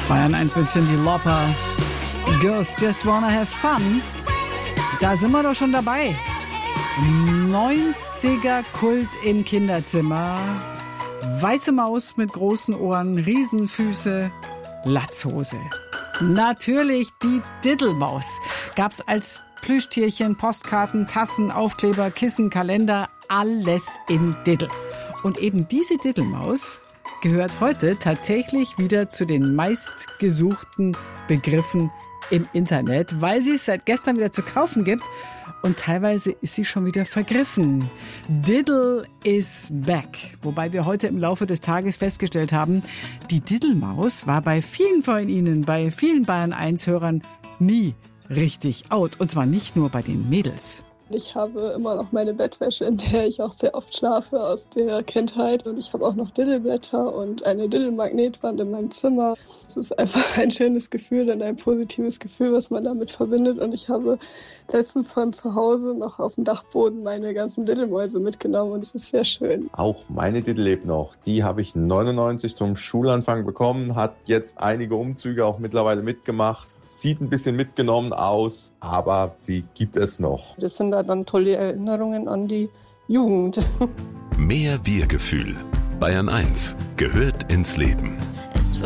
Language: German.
Bayern 1 bisschen die Lopper. Girls Just Wanna Have Fun. Da sind wir doch schon dabei. 90er Kult im Kinderzimmer. Weiße Maus mit großen Ohren, Riesenfüße, Latzhose. Natürlich die Diddelmaus. Gab's als Plüschtierchen, Postkarten, Tassen, Aufkleber, Kissen, Kalender, alles in Diddel. Und eben diese Diddelmaus gehört heute tatsächlich wieder zu den meistgesuchten Begriffen im Internet, weil sie es seit gestern wieder zu kaufen gibt und teilweise ist sie schon wieder vergriffen. Diddle is back. Wobei wir heute im Laufe des Tages festgestellt haben, die Diddelmaus war bei vielen von Ihnen, bei vielen Bayern 1-Hörern nie richtig out. Und zwar nicht nur bei den Mädels. Ich habe immer noch meine Bettwäsche, in der ich auch sehr oft schlafe, aus der Kindheit. Und ich habe auch noch Diddelblätter und eine Diddelmagnetwand in meinem Zimmer. Es ist einfach ein schönes Gefühl und ein positives Gefühl, was man damit verbindet. Und ich habe letztens von zu Hause noch auf dem Dachboden meine ganzen Diddelmäuse mitgenommen und es ist sehr schön. Auch meine Diddel lebt noch. Die habe ich 99 zum Schulanfang bekommen, hat jetzt einige Umzüge auch mittlerweile mitgemacht. Sieht ein bisschen mitgenommen aus, aber sie gibt es noch. Das sind dann tolle Erinnerungen an die Jugend. Mehr Wir-Gefühl. Bayern 1 gehört ins Leben.